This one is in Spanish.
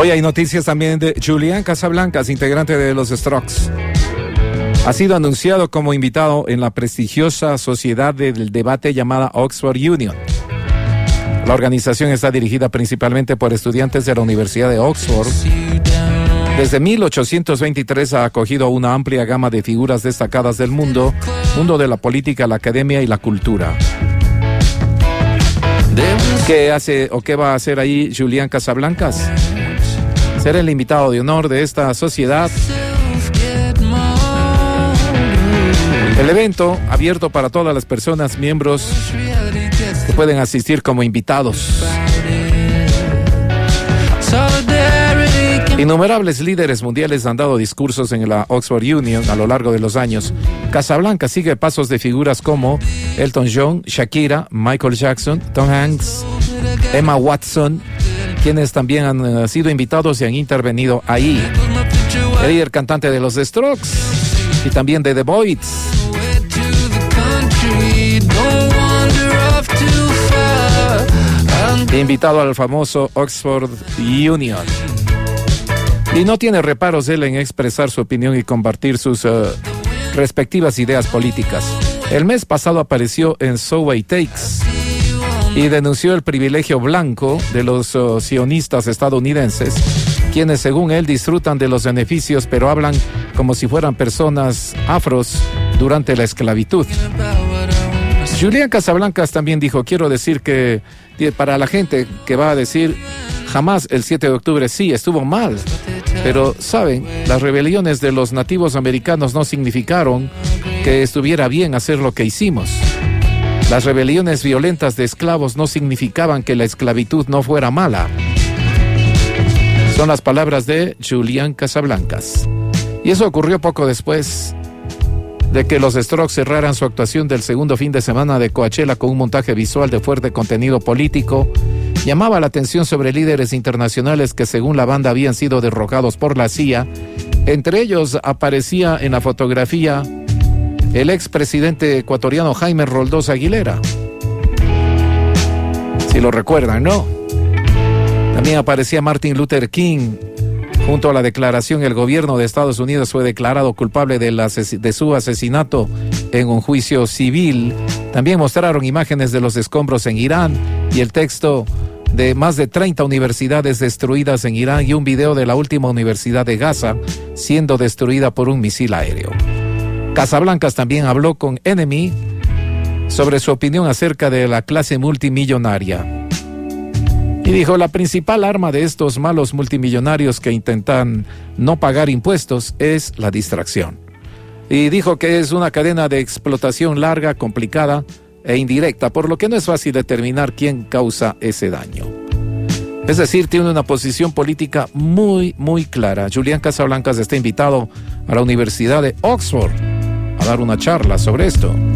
Hoy hay noticias también de Julian Casablancas, integrante de los Strokes. Ha sido anunciado como invitado en la prestigiosa sociedad del debate llamada Oxford Union. La organización está dirigida principalmente por estudiantes de la Universidad de Oxford. Desde 1823 ha acogido una amplia gama de figuras destacadas del mundo de la política, la academia y la cultura. ¿Qué hace o qué va a hacer ahí Julian Casablancas? Ser el invitado de honor de esta sociedad. El evento, abierto para todas las personas, miembros que pueden asistir como invitados. Innumerables líderes mundiales han dado discursos en la Oxford Union a lo largo de los años. Casablanca sigue pasos de figuras como Elton John, Shakira, Michael Jackson, Tom Hanks, Emma Watson, quienes también han sido invitados y han intervenido ahí. El líder cantante de los Strokes y también de The Voids. Invitado al famoso Oxford Union. Y no tiene reparos él en expresar su opinión y compartir sus respectivas ideas políticas. El mes pasado apareció en So What It Takes y denunció el privilegio blanco de los sionistas estadounidenses, quienes según él disfrutan de los beneficios, pero hablan como si fueran personas afros durante la esclavitud. Julian Casablancas también dijo, quiero decir que para la gente que va a decir jamás el 7 de octubre, sí, estuvo mal, pero saben, las rebeliones de los nativos americanos no significaron que estuviera bien hacer lo que hicimos. Las rebeliones violentas de esclavos no significaban que la esclavitud no fuera mala. Son las palabras de Julian Casablancas. Y eso ocurrió poco después de que los Strokes cerraran su actuación del segundo fin de semana de Coachella con un montaje visual de fuerte contenido político. Llamaba la atención sobre líderes internacionales que según la banda habían sido derrocados por la CIA. Entre ellos aparecía en la fotografía el expresidente ecuatoriano Jaime Roldós Aguilera. Si lo recuerdan, ¿no? También aparecía Martin Luther King. Junto a la declaración, el gobierno de Estados Unidos fue declarado culpable de su asesinato en un juicio civil. También mostraron imágenes de los escombros en Irán y el texto de más de 30 universidades destruidas en Irán y un video de la última universidad de Gaza siendo destruida por un misil aéreo. Casablancas también habló con Enemy sobre su opinión acerca de la clase multimillonaria. Y dijo, la principal arma de estos malos multimillonarios que intentan no pagar impuestos es la distracción. Y dijo que es una cadena de explotación larga, complicada e indirecta, por lo que no es fácil determinar quién causa ese daño. Es decir, tiene una posición política muy, muy clara. Julian Casablancas está invitado a la Universidad de Oxford a dar una charla sobre esto.